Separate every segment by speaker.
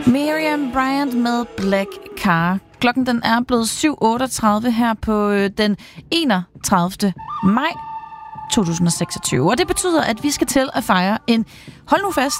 Speaker 1: Miriam Bryant med Black Car. Klokken den er blevet 7:38 her på den 31. maj 2026. Og det betyder, at vi skal til at fejre en, hold nu fast,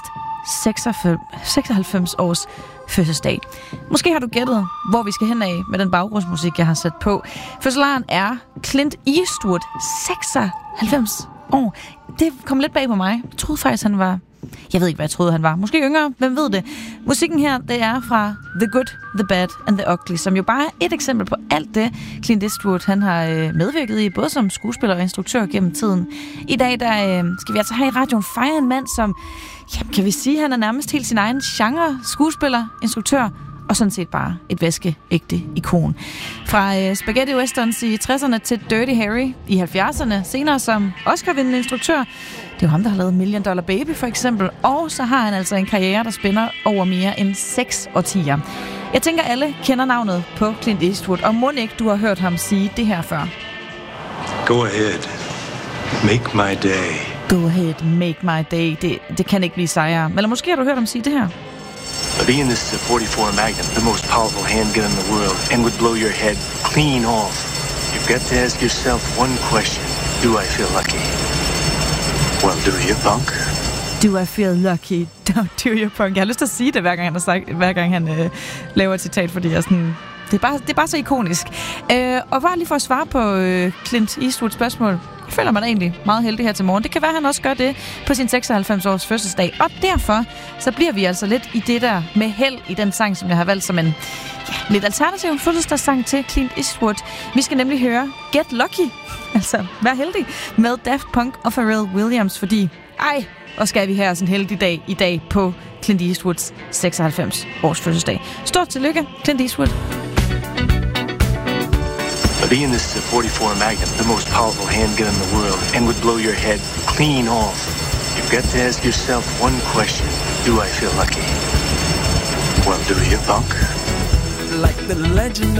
Speaker 1: 96 års fødselsdag. Måske har du gættet, hvor vi skal hen af med den baggrundsmusik, jeg har sat på. Fødselaren er Clint Eastwood, 96 år. Det kom lidt bag på mig. Jeg troede faktisk, han var... Jeg ved ikke, hvad jeg troede, han var. Måske yngre, hvem ved det? Musikken her, det er fra The Good, The Bad and The Ugly, som jo bare er et eksempel på alt det, Clint Eastwood han har medvirket i, både som skuespiller og instruktør gennem tiden. I dag der skal vi altså have i radioen fejre en mand, som, jamen, kan vi sige, han er nærmest helt sin egen genre, skuespiller, instruktør, og sådan set bare et vaskeægte ikon. Fra spaghetti westerns i 60'erne til Dirty Harry i 70'erne, senere som Oscar-vindende instruktør. Det er jo ham, der har lavet $1 Million Baby for eksempel, og så har han altså en karriere, der spænder over mere end 6 årtier. Jeg tænker, alle kender navnet på Clint Eastwood, og mon ikke du har hørt ham sige det her før.
Speaker 2: Go ahead. Make my day.
Speaker 1: Go ahead, make my day. Det kan ikke blive sejere. Eller måske har du hørt ham sige det her.
Speaker 2: Being this is a 44 Magnum, the most powerful handgun in the world, and would blow your head clean off. You've got to ask yourself one question. Do I feel lucky? Well, do you, punk?
Speaker 1: Do I feel lucky? Do you, punk? Jeg har lyst til at sige det, hver gang han laver et citat, fordi jeg sådan... Det er bare så ikonisk. Og bare lige for at svare på Clint Eastwoods spørgsmål. Jeg føler mig da egentlig meget heldig her til morgen. Det kan være, at han også gør det på sin 96-års fødselsdag. Og derfor så bliver vi altså lidt i det der med held i den sang, som jeg har valgt som en lidt alternativ fødselsdagssang til Clint Eastwood. Vi skal nemlig høre Get Lucky, altså vær heldig, med Daft Punk og Pharrell Williams, fordi hvor skal vi have sådan en heldig dag i dag på Clint Eastwoods 96-års fødselsdag. Stort tillykke, Clint Eastwood.
Speaker 2: Being this is a 44 Magnum, the most powerful handgun in the world, and would blow your head clean off. You've got to ask yourself one question. Do I feel lucky? Well, do you, punk?
Speaker 3: Like the legend